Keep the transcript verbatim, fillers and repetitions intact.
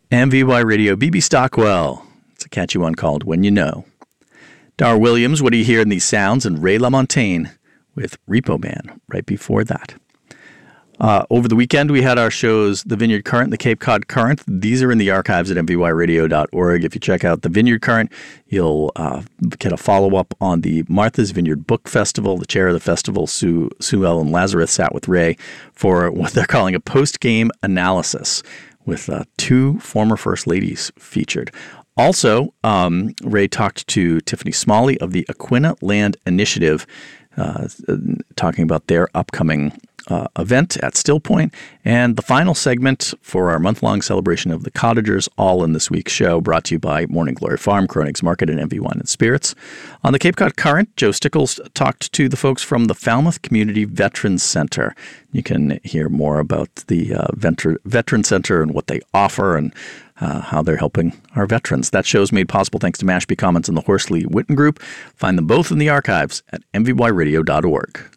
M V Y Radio, B B Stockwell. It's a catchy one called When You Know. Dar Williams, What Do You Hear in These Sounds? And Ray LaMontagne with Repo Man right before that. Uh, over the weekend, we had our shows, The Vineyard Current and The Cape Cod Current. These are in the archives at m v y radio dot org. If you check out The Vineyard Current, you'll uh, get a follow-up on the Martha's Vineyard Book Festival. The chair of the festival, Sue, Sue Ellen Lazarus, sat with Ray for what they're calling a post-game analysis with uh, two former First Ladies featured. Also, um, Ray talked to Tiffany Smalley of the Aquinnah Land Initiative, uh, talking about their upcoming Uh, event at Still Point, and the final segment for our month-long celebration of the Cottagers, all in this week's show, brought to you by Morning Glory Farm, Kroenig's Market, and M V Wine and Spirits. On the Cape Cod Current, Joe Stickles talked to the folks from the Falmouth Community Veterans Center. You can hear more about the uh, Veter- Veteran Center and what they offer and uh, how they're helping our veterans. That show is made possible thanks to Mashpee Commons and the Horsley Witten Group. Find them both in the archives at m v y radio dot org.